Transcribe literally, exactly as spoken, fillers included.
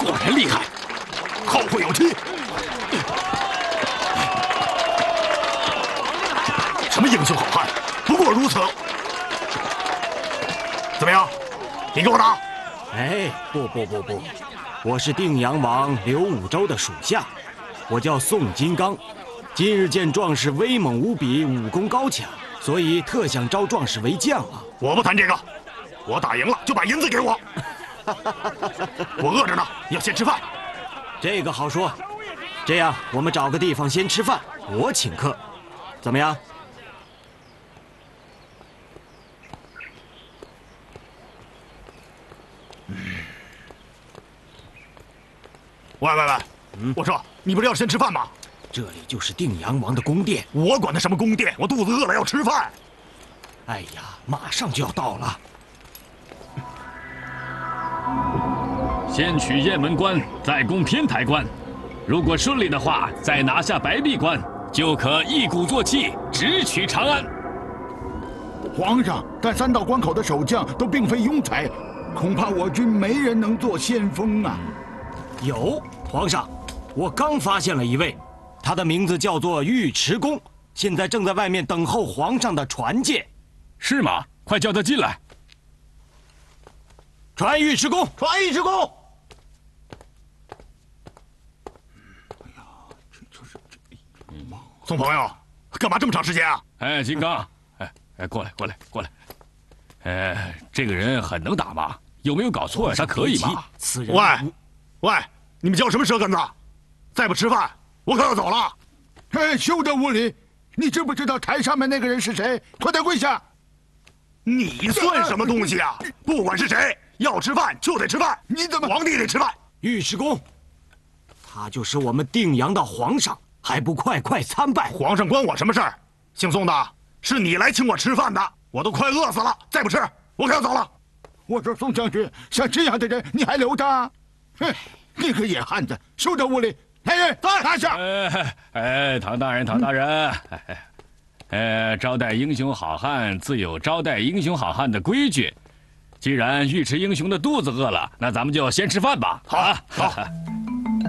果然厉害，后会有期。什么英雄好汉，不过如此。怎么样？你给我打！ 哎，不不不不，我是定阳王刘武周的属下，我叫宋金刚。今日见壮士威猛无比，武功高强，所以特想招壮士为将啊。 我不谈这个，我打赢了就把银子给我。我饿着呢，要先吃饭。 这个好说，这样我们找个地方先吃饭，我请客，怎么样？ 喂喂喂，嗯、我说你不是要先吃饭吗？ 这里就是定阳王的宫殿， 我管他什么宫殿，我肚子饿了要吃饭。 哎呀，马上就要到了。 先取雁门关，再攻天台关。如果顺利的话，再拿下白壁关，就可一鼓作气，直取长安。 皇上，但三道关口的守将都并非庸才，恐怕我军没人能做先锋啊。 有，皇上，我刚发现了一位，他的名字叫做尉迟恭，现在正在外面等候皇上的传见。 是吗？快叫他进来。 传尉迟恭， 传尉迟恭。哎呀，这就是这…… 宋朋友，干嘛这么长时间啊？ 哎，金刚，哎哎，过来过来过来。哎，这个人很能打吗？有没有搞错呀？他可以吗？ 此人。 喂，喂，你们叫什么舌根子？再不吃饭，我可要走了。 哎，休得无礼！你知不知道台上面那个人是谁？快点跪下！ 你算什么东西啊？不管是谁，要吃饭就得吃饭。 你怎么？ 皇帝得吃饭。 尉迟恭，他就是我们定阳的皇上，还不快快参拜？ 皇上关我什么事儿？姓宋的，是你来请我吃饭的，我都快饿死了，再不吃，我可要走了。 我说宋将军，像这样的人你还留他？哼，你个野汉子，休得无礼！来人，拿下！ 哎哎，唐大人，唐大人，哎哎，招待英雄好汉自有招待英雄好汉的规矩。既然尉迟英雄的肚子饿了，那咱们就先吃饭吧。 好，好。